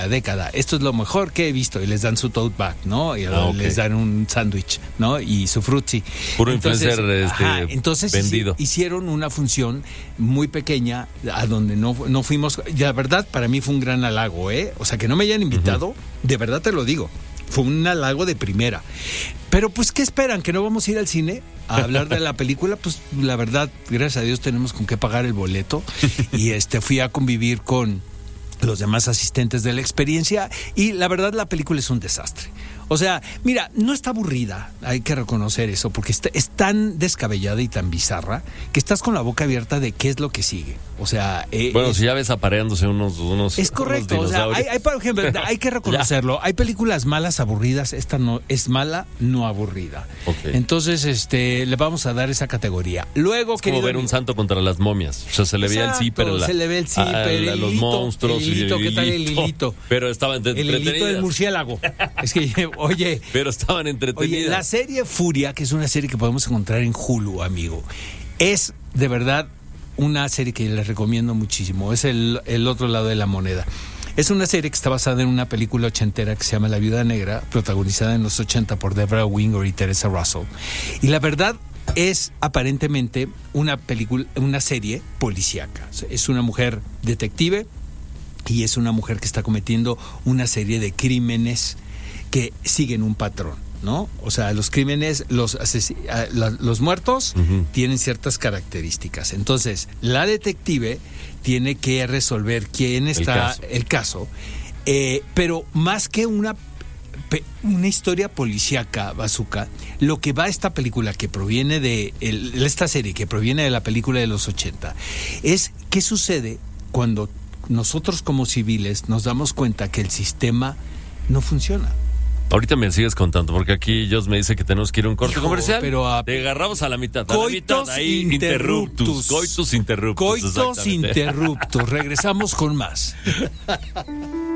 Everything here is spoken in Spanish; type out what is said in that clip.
década. Esto es lo mejor que he visto. Y les dan su tote bag, ¿no? Y les dan un sándwich, ¿no? Y su frutzi. Puro influencer entonces vendido. Hicieron una función muy pequeña a donde no fuimos. Y la verdad, para mí fue un gran halago, ¿eh? O sea, que no me hayan invitado, de verdad te lo digo. Fue un halago de primera. Pero pues, ¿qué esperan? ¿Que no vamos a ir al cine a hablar de la película? Pues la verdad, gracias a Dios tenemos con qué pagar el boleto. Y fui a convivir con los demás asistentes de la experiencia y la verdad la película es un desastre. O sea, mira, no está aburrida, hay que reconocer eso, porque es tan descabellada y tan bizarra que estás con la boca abierta de qué es lo que sigue. O sea, si ya ves apareándose unos es correcto, o sea, hay, por ejemplo, hay que reconocerlo, hay películas malas aburridas, esta no es mala, no aburrida. Okay. Entonces, le vamos a dar esa categoría. Luego, es como ver un santo contra las momias. O sea, se le veía el zipper, se le ve el zipper, los monstruos, el hilito, ¿qué tal el hilito? Pero estaban entretenidas. El hilito del murciélago. Es que, oye, pero estaban entretenidas. Oye, la serie Furia, que es una serie que podemos encontrar en Hulu, amigo, es de verdad una serie que les recomiendo muchísimo. Es el otro lado de la moneda. Es una serie que está basada en una película ochentera que se llama La Viuda Negra, protagonizada en los 80 por Debra Winger y Teresa Russell. Y la verdad es aparentemente una serie policíaca. Es una mujer detective y es una mujer que está cometiendo una serie de crímenes que siguen un patrón, ¿no? O sea, los crímenes, los muertos tienen ciertas características. Entonces, la detective tiene que resolver quién está el caso. Pero más que una historia policíaca, Bazooka, lo que va a esta película que proviene esta serie que proviene de la película de los 80 es qué sucede cuando nosotros como civiles nos damos cuenta que el sistema no funciona. Ahorita me sigues contando, porque aquí Jos me dice que tenemos que ir a un corte comercial. Pero te agarramos a la mitad. Coitus interruptus. Coitus interruptus. Coitus interruptus. Regresamos con más.